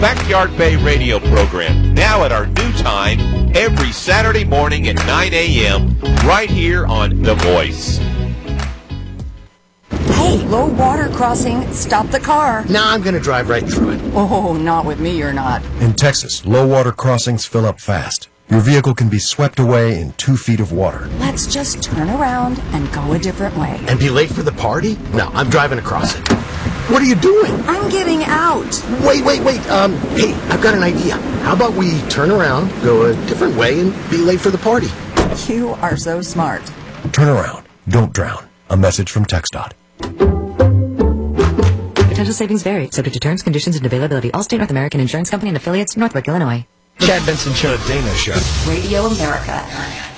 Backyard Bay radio program, now at our new time, every Saturday morning at 9 a.m., right here on The Voice. Hey, low water crossing, stop the car. Nah, I'm going to drive right through it. Oh, not with me, you're not. In Texas, low water crossings fill up fast. Your vehicle can be swept away in 2 feet of water. Let's just turn around and go a different way. And be late for the party? No, I'm driving across it. What are you doing? I'm getting out. Wait. Hey, I've got an idea. How about we turn around, go a different way, and be late for the party? You are so smart. Turn around. Don't drown. A message from TxDOT. Potential savings vary, subject to terms, conditions, and availability. Allstate North American Insurance Company and affiliates, Northbrook, Illinois. Chad Benson Show. The Dana Show. Radio America.